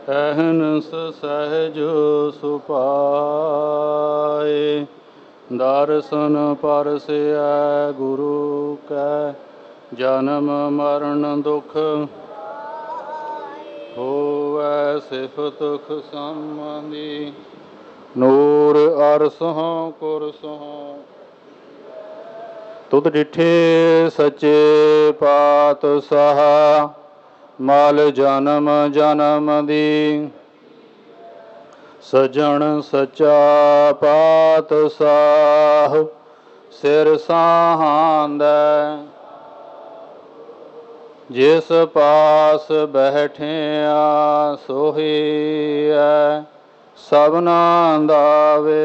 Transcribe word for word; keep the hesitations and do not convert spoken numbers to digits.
ਅਹਨਸ ਸਹਿਜ ਸੁਪਾਏ। ਦਰਸ਼ਨ ਪਰਸਿਐ ਗੁਰੂ ਕੈ ਜਨਮ ਮਰਨ ਦੁਖ ਹੋਵੈ ਸਿਫਤ ਖਸਮਦੀ। ਨੂਰ ਅਰਸਹੁ ਕੁਰਸਹੁ ਤੁਧ ਡਿਠੇ ਸੱਚੇ ਪਾਤਸ਼ਾਹ। ਮਲ ਜਨਮ ਜਨਮ ਦੀ ਸਜਣ ਸੱਚਾ ਪਾਤਸ਼ਾਹ। ਸਿਰ ਸਾਹਾਂਦੈ ਜਿਸ ਪਾਸ ਬੈਠਿਆ ਸੋਹੀਐ ਸਭਨਾ ਦਾ ਵੇ।